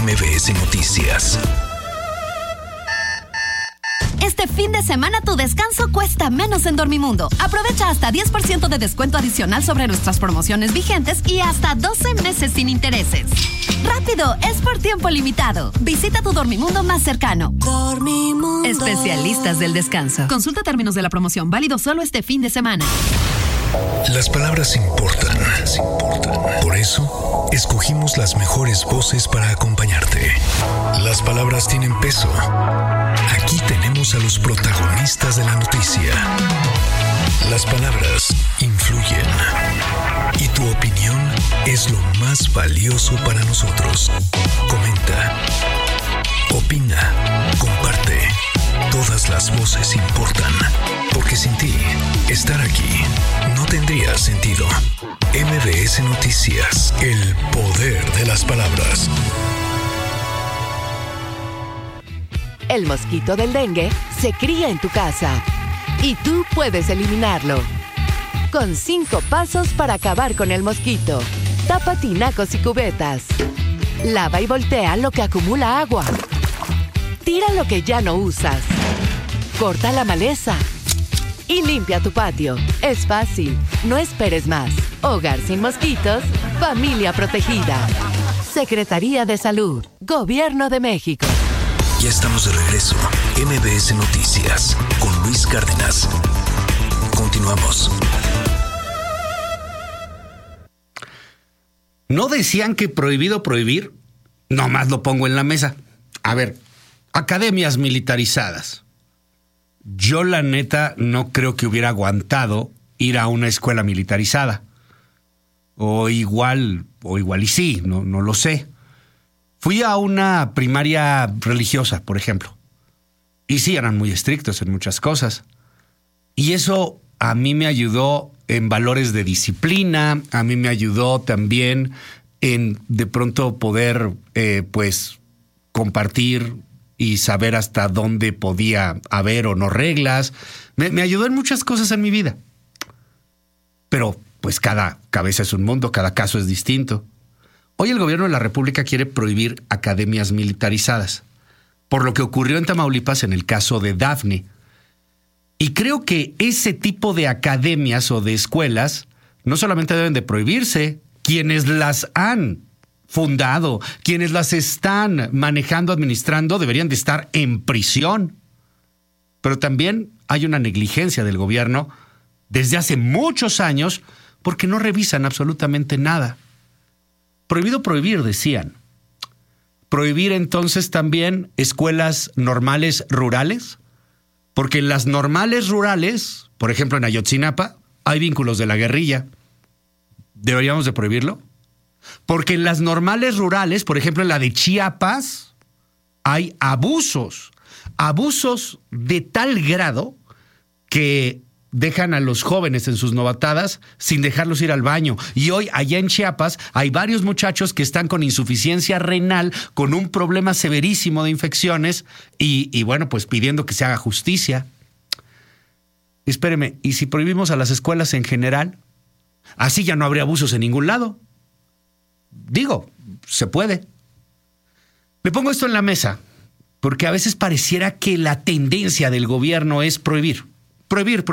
MBS Noticias. Este fin de semana tu descanso cuesta menos en Dormimundo. Aprovecha hasta 10% de descuento adicional sobre nuestras promociones vigentes y hasta 12 meses sin intereses. ¡Rápido! Es por tiempo limitado. Visita tu Dormimundo más cercano. Dormimundo. Especialistas del descanso. Consulta términos de la promoción. Válido solo este fin de semana. Las palabras importan. Por eso, escogimos las mejores voces para acompañarte. Las palabras tienen peso. Aquí tenemos a los protagonistas de la noticia. Las palabras influyen. Y tu opinión es lo más valioso para nosotros. Comenta. Opina. Comparte. Todas las voces importan. Porque sin ti, estar aquí no tendría sentido. MBS Noticias. El poder de las palabras. El mosquito del dengue se cría en tu casa y tú puedes eliminarlo. Con 5 pasos para acabar con el mosquito. Tapa tinacos y cubetas. Lava y voltea lo que acumula agua. Tira lo que ya no usas. Corta la maleza. Y limpia tu patio. Es fácil. No esperes más. Hogar sin mosquitos. Familia protegida. Secretaría de Salud. Gobierno de México. Ya estamos de regreso. MBS Noticias con Luis Cárdenas. Continuamos. ¿No decían que prohibido prohibir? Nomás lo pongo en la mesa. A ver, academias militarizadas. Yo la neta no creo que hubiera aguantado ir a una escuela militarizada. O igual y sí, no lo sé. Fui a una primaria religiosa, por ejemplo. Y sí, eran muy estrictos en muchas cosas. Y eso a mí me ayudó en valores de disciplina, a mí me ayudó también en de pronto poder, compartir y saber hasta dónde podía haber o no reglas. Me ayudó en muchas cosas en mi vida. Pero, pues, cada cabeza es un mundo, cada caso es distinto. Hoy el gobierno de la República quiere prohibir academias militarizadas, por lo que ocurrió en Tamaulipas en el caso de Dafne. Y creo que ese tipo de academias o de escuelas no solamente deben de prohibirse, quienes las han fundado, quienes las están manejando, administrando, deberían de estar en prisión. Pero también hay una negligencia del gobierno desde hace muchos años porque no revisan absolutamente nada. Prohibido prohibir, decían. Prohibir entonces también escuelas normales rurales, porque en las normales rurales, por ejemplo en Ayotzinapa, hay vínculos de la guerrilla. ¿Deberíamos de prohibirlo? Porque en las normales rurales, por ejemplo en la de Chiapas, hay abusos de tal grado que dejan a los jóvenes en sus novatadas sin dejarlos ir al baño. Y hoy, allá en Chiapas, hay varios muchachos que están con insuficiencia renal, con un problema severísimo de infecciones y bueno, pues pidiendo que se haga justicia. Espéreme, ¿y si prohibimos a las escuelas en general? Así ya no habría abusos en ningún lado. Digo, se puede. Le pongo esto en la mesa porque a veces pareciera que la tendencia del gobierno es prohibir. Prohibir.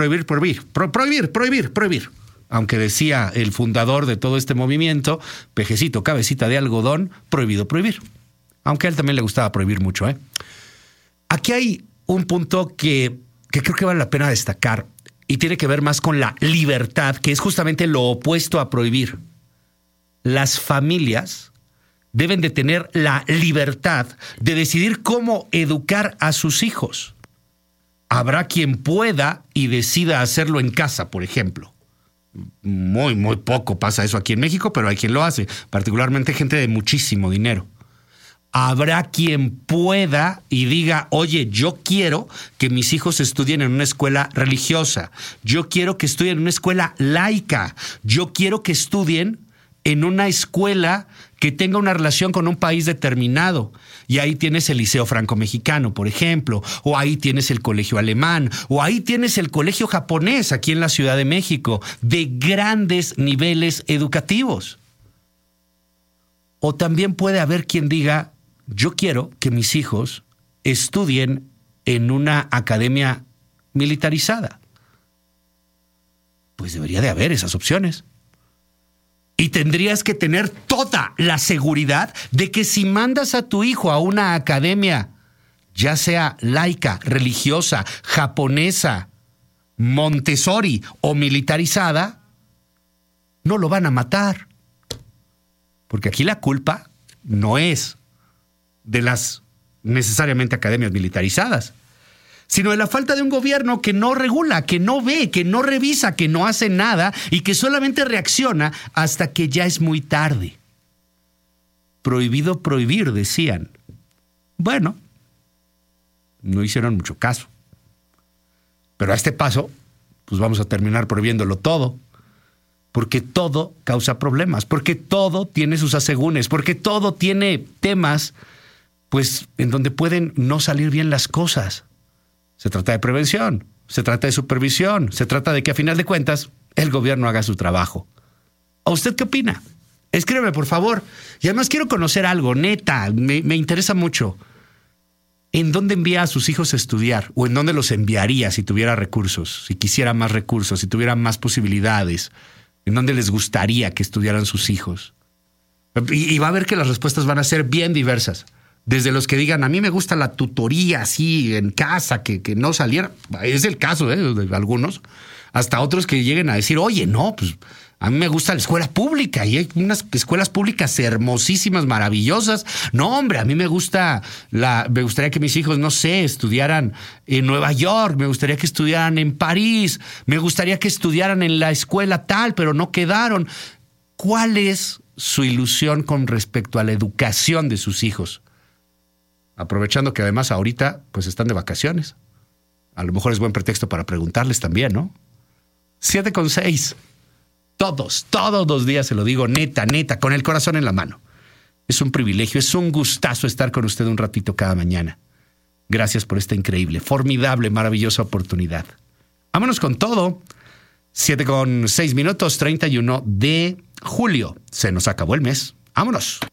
Aunque decía el fundador de todo este movimiento, pejecito, cabecita de algodón, prohibido prohibir. Aunque a él también le gustaba prohibir mucho, ¿eh? Aquí hay un punto que creo que vale la pena destacar y tiene que ver más con la libertad, que es justamente lo opuesto a prohibir. Las familias deben de tener la libertad de decidir cómo educar a sus hijos. Habrá quien pueda y decida hacerlo en casa, por ejemplo. Muy, muy poco pasa eso aquí en México, pero hay quien lo hace, particularmente gente de muchísimo dinero. Habrá quien pueda y diga, oye, yo quiero que mis hijos estudien en una escuela religiosa. Yo quiero que estudien en una escuela laica. Yo quiero que estudien en una escuela que tenga una relación con un país determinado. Y ahí tienes el Liceo Franco-Mexicano, por ejemplo, o ahí tienes el Colegio Alemán, o ahí tienes el Colegio Japonés aquí en la Ciudad de México, de grandes niveles educativos. O también puede haber quien diga, yo quiero que mis hijos estudien en una academia militarizada. Pues debería de haber esas opciones. Y tendrías que tener toda la seguridad de que si mandas a tu hijo a una academia, ya sea laica, religiosa, japonesa, Montessori o militarizada, no lo van a matar. Porque aquí la culpa no es de las necesariamente academias militarizadas, sino de la falta de un gobierno que no regula, que no ve, que no revisa, que no hace nada y que solamente reacciona hasta que ya es muy tarde. Prohibido prohibir, decían. Bueno, no hicieron mucho caso. Pero a este paso, pues vamos a terminar prohibiéndolo todo. Porque todo causa problemas, porque todo tiene sus asegúnes, porque todo tiene temas, pues, en donde pueden no salir bien las cosas. Se trata de prevención, se trata de supervisión, se trata de que a final de cuentas el gobierno haga su trabajo. ¿A usted qué opina? Escríbeme, por favor. Y además quiero conocer algo, neta, me interesa mucho. ¿En dónde envía a sus hijos a estudiar? ¿O en dónde los enviaría si tuviera recursos, si quisiera más recursos, si tuviera más posibilidades? ¿En dónde les gustaría que estudiaran sus hijos? Y va a ver que las respuestas van a ser bien diversas. Desde los que digan, a mí me gusta la tutoría así en casa, que no saliera. Es el caso de algunos. Hasta otros que lleguen a decir, oye, no, pues a mí me gusta la escuela pública y hay unas escuelas públicas hermosísimas, maravillosas. No, hombre, a mí me gustaría que mis hijos, no sé, estudiaran en Nueva York, me gustaría que estudiaran en París, me gustaría que estudiaran en la escuela tal, pero no quedaron. ¿Cuál es su ilusión con respecto a la educación de sus hijos? Aprovechando que además ahorita pues están de vacaciones. A lo mejor es buen pretexto para preguntarles también, ¿no? 7:06. Todos los días se lo digo, neta, con el corazón en la mano. Es un privilegio, es un gustazo estar con usted un ratito cada mañana. Gracias por esta increíble, formidable, maravillosa oportunidad. Vámonos con todo. 7:06, 31 de julio. Se nos acabó el mes. Vámonos.